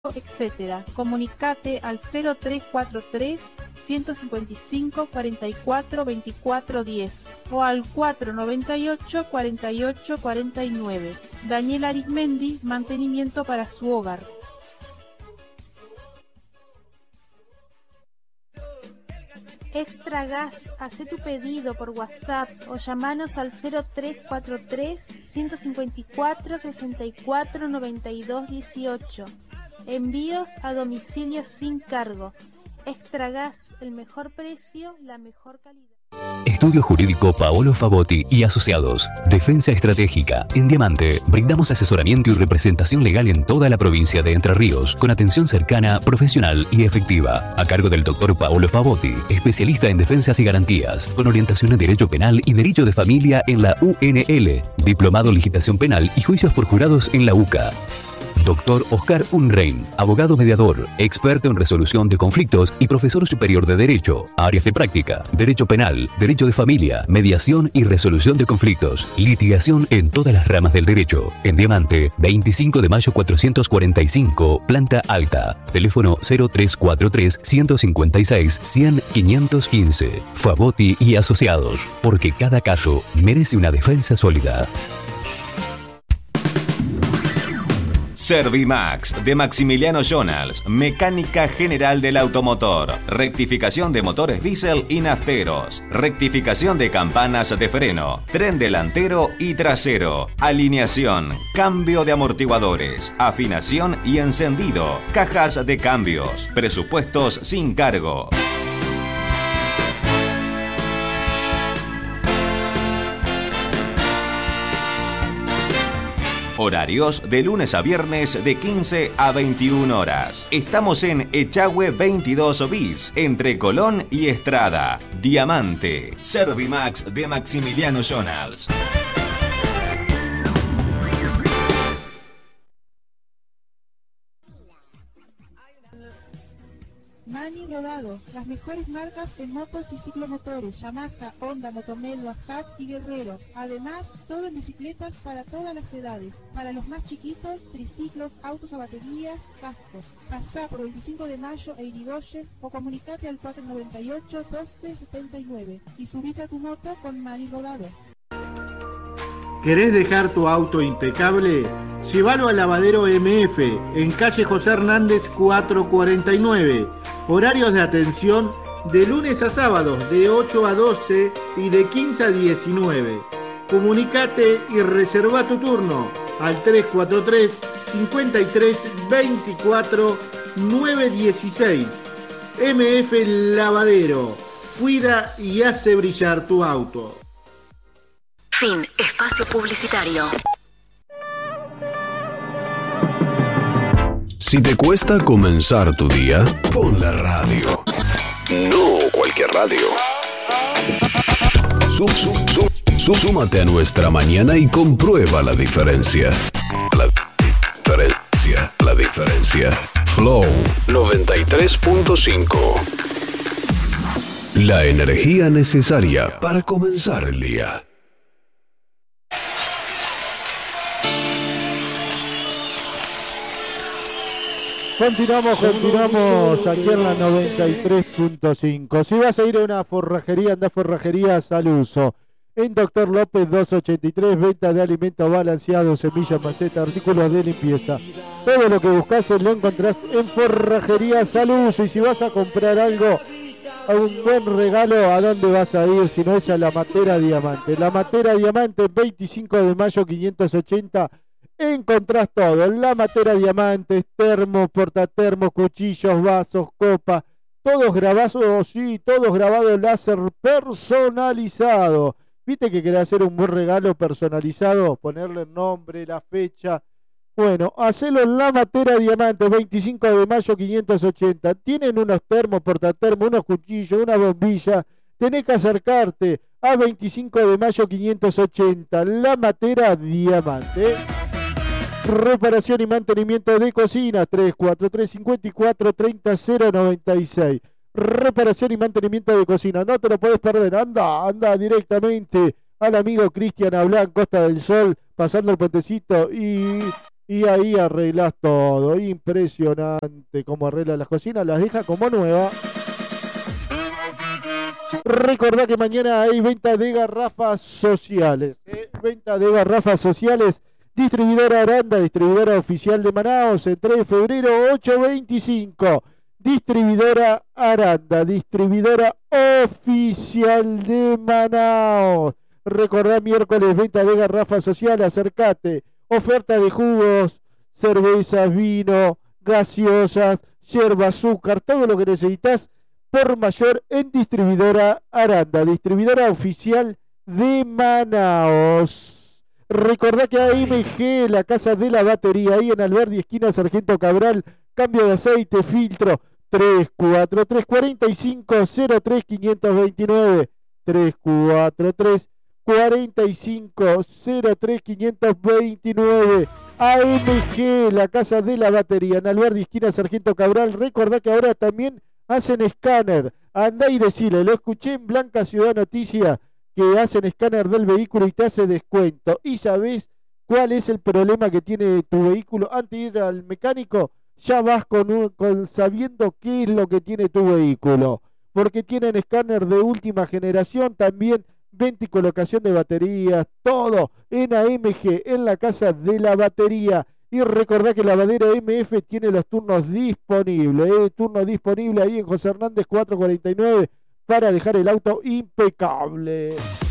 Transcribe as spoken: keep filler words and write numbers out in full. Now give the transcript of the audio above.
etcétera. Comunicate al cero tres cuatro tres, ciento cincuenta y cinco, cuarenta y cuatro, veinticuatro diez o al cuatro noventa y ocho, cuarenta y ocho, cuarenta y nueve. Daniela Arizmendi, mantenimiento para su hogar. Extra Gas, haz tu pedido por WhatsApp o llamanos al cero tres cuatro tres, ciento cincuenta y cuatro, sesenta y cuatro, noventa y dos dieciocho. Envíos a domicilio sin cargo. Extra Gas, el mejor precio, la mejor calidad. Estudio Jurídico Paolo Favotti y Asociados. Defensa Estratégica. En Diamante, brindamos asesoramiento y representación legal en toda la provincia de Entre Ríos, con atención cercana, profesional y efectiva. A cargo del doctor Paolo Favotti, especialista en defensas y garantías, con orientación en Derecho Penal y Derecho de Familia en la U N L, Diplomado en Legislación Penal y Juicios por Jurados en la U C A. Doctor Oscar Unrein, abogado mediador, experto en resolución de conflictos y profesor superior de Derecho. Áreas de práctica: Derecho Penal, Derecho de Familia, Mediación y Resolución de Conflictos. Litigación en todas las ramas del derecho. En Diamante, veinticinco de mayo cuatrocientos cuarenta y cinco, planta alta. Teléfono cero tres cuatro tres, ciento cincuenta y seis, cien, quinientos quince. Favotti y Asociados, porque cada caso merece una defensa sólida. Servimax, de Maximiliano Jonas, mecánica general del automotor, rectificación de motores diésel y nafteros, rectificación de campanas de freno, tren delantero y trasero, alineación, cambio de amortiguadores, afinación y encendido, cajas de cambios, presupuestos sin cargo. Horarios de lunes a viernes de quince a veintiuna horas. Estamos en Echagüe veintidós bis, entre Colón y Estrada. Diamante. Servimax de Maximiliano Jonas. Mani Rodado, las mejores marcas en motos y ciclomotores: Yamaha, Honda, Motomel, Bajat y Guerrero. Además, todo en bicicletas para todas las edades. Para los más chiquitos, triciclos, autos a baterías, cascos. Pasá por veinticinco de mayo e Irigoyen o comunicate al cuatro noventa y ocho, doce setenta y nueve y subite a tu moto con Mani Rodado. ¿Querés dejar tu auto impecable? Llévalo al Lavadero M F, en calle José Hernández cuatrocientos cuarenta y nueve. Horarios de atención de lunes a sábados de ocho a doce y de quince a diecinueve. Comunicate y reserva tu turno al tres cuatro tres, cinco tres, veinticuatro, nueve dieciséis. M F Lavadero, cuida y hace brillar tu auto. Fin. Espacio publicitario. Si te cuesta comenzar tu día, pon la radio. No cualquier radio. Sub, sub, sub, sub, súmate a nuestra mañana y comprueba la diferencia. La diferencia. La diferencia. Flow noventa y tres punto cinco. La energía necesaria para comenzar el día. Continuamos, continuamos aquí en la noventa y tres punto cinco. Si vas a ir a una forrajería, anda a Forrajerías al Uso. En Doctor López doscientos ochenta y tres, venta de alimentos balanceados, semillas, maceta, artículos de limpieza. Todo lo que buscas lo encontrás en Forrajerías al Uso. Y si vas a comprar algo, a un buen regalo, ¿a dónde vas a ir? Si no es a la Matera Diamante. La Matera Diamante, veinticinco de mayo quinientos ochenta. Encontrás todo, La Matera Diamantes, termos, portatermos, cuchillos, vasos, copas, todos grabados, sí, todos grabados láser personalizado. ¿Viste que querés hacer un buen regalo personalizado? Ponerle el nombre, la fecha. Bueno, hacelo en La Matera Diamantes, veinticinco de mayo quinientos ochenta. Tienen unos termos, portatermos, unos cuchillos, una bombilla. Tenés que acercarte a veinticinco de mayo quinientos ochenta, La Matera Diamante. Reparación y mantenimiento de cocinas, tres cuatro tres, cinco cuatro, tres cero cero nueve seis. Reparación y mantenimiento de cocina, no te lo puedes perder. Anda, anda directamente al amigo Cristian Ablán, Costa del Sol, pasando el puentecito y y ahí arreglás todo. Impresionante cómo arregla las cocinas, las deja como nueva. Recordá que mañana hay venta de garrafas sociales. ¿eh? Venta de garrafas sociales. Distribuidora Aranda, distribuidora oficial de Manaos, en tres de febrero, ocho veinticinco. Distribuidora Aranda, distribuidora oficial de Manaos. Recordá, miércoles, venta de garrafas sociales, acércate. Oferta de jugos, cervezas, vino, gaseosas, yerba, azúcar, todo lo que necesitas por mayor en distribuidora Aranda, distribuidora oficial de Manaos. Recordá que A M G, la casa de la batería, ahí en Alberdi, esquina Sargento Cabral, cambio de aceite, filtro, tres cuatro tres, cuatro cinco cero tres, cinco dos nueve, tres cuatro tres, cuatro cinco cero tres, cinco dos nueve. A M G, la casa de la batería, en Alberdi, esquina Sargento Cabral. Recordá que ahora también hacen escáner. Andá y decile, lo escuché en Blanca Ciudad Noticias, que hacen escáner del vehículo y te hace descuento. ¿Y sabés cuál es el problema que tiene tu vehículo? Antes de ir al mecánico, ya vas con, un, con sabiendo qué es lo que tiene tu vehículo. Porque tienen escáner de última generación, también venta y colocación de baterías, todo en A M G, en la casa de la batería. Y recordá que Lavadero M F tiene los turnos disponibles, ¿eh? Turno disponible ahí en José Hernández cuatrocientos cuarenta y nueve para dejar el auto impecable.